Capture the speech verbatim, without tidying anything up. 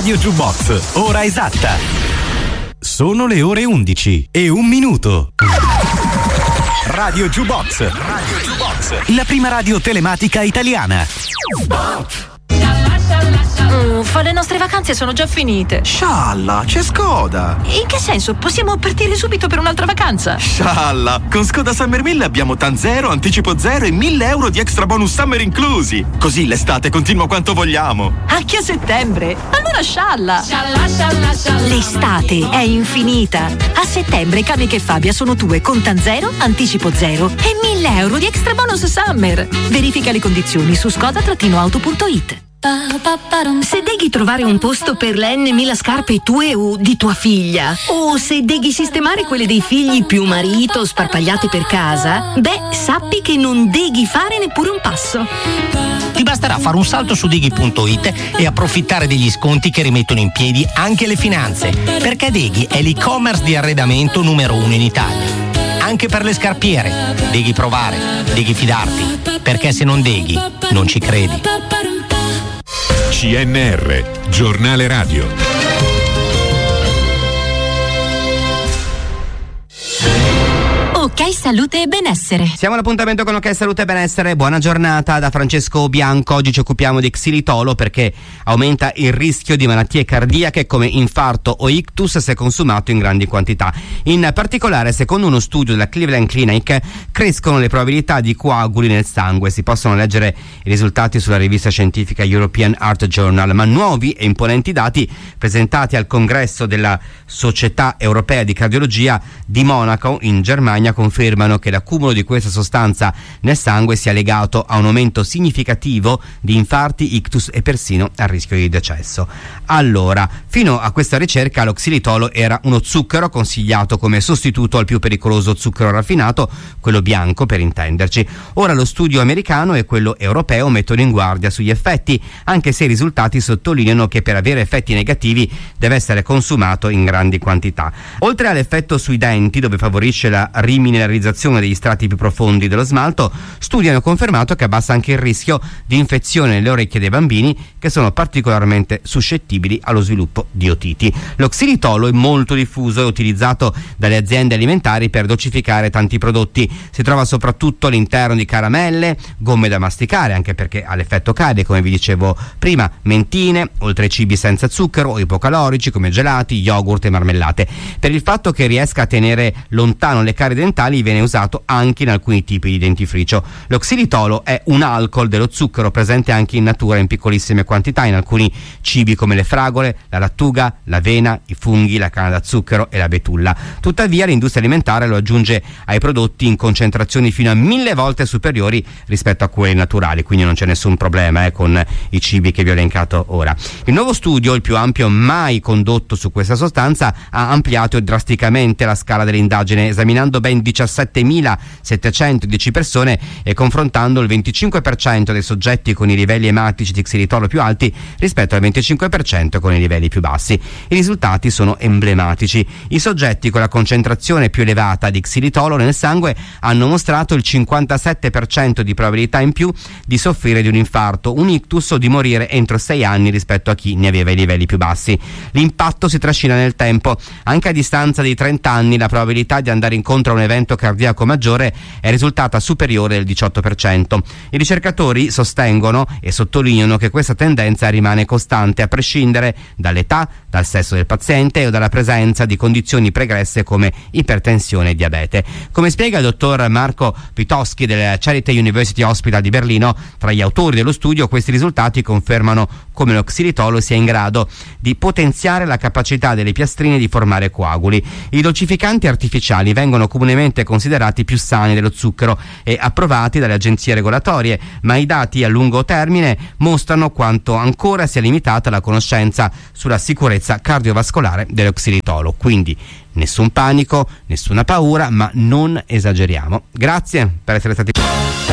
Radio Jukebox, ora esatta. Sono le ore undici e un minuto. Radio Jukebox, Radio Jukebox, la prima radio telematica italiana. Uffa, le nostre vacanze sono già finite. Scialla, c'è Skoda. In che senso? Possiamo partire subito per un'altra vacanza? Scialla, con Skoda Summer mille abbiamo TAN zero, anticipo zero e mille euro di extra bonus summer inclusi. Così l'estate continua quanto vogliamo. Anche a settembre? Allora scialla. Scialla, scialla, scialla. L'estate è infinita. A settembre Camiche e Fabia sono tue con TAN zero, anticipo zero e mille euro di extra bonus summer. Verifica le condizioni su skoda auto punto it. Se devi trovare un posto per le N mila scarpe tue o di tua figlia, o se devi sistemare quelle dei figli più marito sparpagliate per casa, beh, sappi che non devi fare neppure un passo. Ti basterà fare un salto su Deghi punto it e approfittare degli sconti che rimettono in piedi anche le finanze, perché Deghi è l'e-commerce di arredamento numero uno in Italia. Anche per le scarpiere, devi provare, devi fidarti, perché se non Deghi, non ci credi. C N R, giornale radio. Ok Salute e Benessere. Siamo all'appuntamento con Ok Salute e Benessere. Buona giornata da Francesco Bianco. Oggi ci occupiamo di xilitolo perché aumenta il rischio di malattie cardiache come infarto o ictus se consumato in grandi quantità. In particolare, secondo uno studio della Cleveland Clinic, crescono le probabilità di coaguli nel sangue. Si possono leggere i risultati sulla rivista scientifica European Heart Journal, ma nuovi e imponenti dati presentati al congresso della Società Europea di Cardiologia di Monaco in Germania confermano che l'accumulo di questa sostanza nel sangue sia legato a un aumento significativo di infarti, ictus e persino al rischio di decesso. Allora, fino a questa ricerca lo xilitolo era uno zucchero consigliato come sostituto al più pericoloso zucchero raffinato, quello bianco per intenderci. Ora lo studio americano e quello europeo mettono in guardia sugli effetti, anche se i risultati sottolineano che per avere effetti negativi deve essere consumato in grandi quantità. Oltre all'effetto sui denti, dove favorisce la rimineralizzazione degli strati più profondi dello smalto, studi hanno confermato che abbassa anche il rischio di infezione nelle orecchie dei bambini, che sono particolarmente suscettibili allo sviluppo di otiti. Lo xilitolo è molto diffuso e utilizzato dalle aziende alimentari per dolcificare tanti prodotti. Si trova soprattutto all'interno di caramelle, gomme da masticare, anche perché ha l'effetto cade, come vi dicevo prima, mentine, oltre ai cibi senza zucchero o ipocalorici come gelati, yogurt e marmellate. Per il fatto che riesca a tenere lontano le carie dentali, viene usato anche in alcuni tipi di dentifricio. Lo xilitolo è un alcol dello zucchero presente anche in natura in piccolissime quantità in alcuni cibi come le fragole, la lattuga, l'avena, i funghi, la canna da zucchero e la betulla. Tuttavia l'industria alimentare lo aggiunge ai prodotti in concentrazioni fino a mille volte superiori rispetto a quelli naturali, quindi non c'è nessun problema eh, con i cibi che vi ho elencato ora. Il nuovo studio, il più ampio mai condotto su questa sostanza, ha ampliato drasticamente la scala dell'indagine, esaminando ben diciassettemilasettecentodieci persone e confrontando il venticinque per cento dei soggetti con i livelli ematici di xilitolo più alti rispetto al venticinque per cento con i livelli più bassi. I risultati sono emblematici. I soggetti con la concentrazione più elevata di xilitolo nel sangue hanno mostrato il cinquantasette per cento di probabilità in più di soffrire di un infarto, un ictus o di morire entro sei anni rispetto a chi ne aveva i livelli più bassi. L'impatto si trascina nel tempo. Anche a distanza di trenta anni la probabilità di andare incontro a un evento cardiaco maggiore è risultata superiore del diciotto per cento. I ricercatori sostengono e sottolineano che questa tendenza rimane costante a prescindere dall'età, dal sesso del paziente o dalla presenza di condizioni pregresse come ipertensione e diabete. Come spiega il dottor Marco Pitoschi del Charité University Hospital di Berlino, tra gli autori dello studio, questi risultati confermano come lo xilitolo sia in grado di potenziare la capacità delle piastrine di formare coaguli. I dolcificanti artificiali vengono comunemente considerati più sani dello zucchero e approvati dalle agenzie regolatorie, ma i dati a lungo termine mostrano quanto ancora sia limitata la conoscenza sulla sicurezza cardiovascolare dello xilitolo. Quindi nessun panico, nessuna paura, ma non esageriamo. Grazie per essere stati